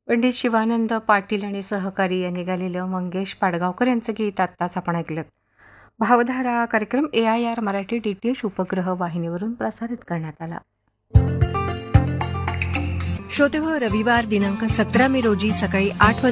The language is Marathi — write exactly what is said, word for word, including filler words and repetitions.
पंडित शिवानंद पाटील आणि सहकारी यांनी गायलेलं मंगेश पाडगावकर यांचं गीत आत्ताच आपण ऐकलं. भावधारा कार्यक्रम ए I R Marathi D T H उपग्रह वाहिनीवरून प्रसारित करण्यात आला. श्रोतेहो, रविवार दिनांक सतरा मे रोजी सकाळी आठ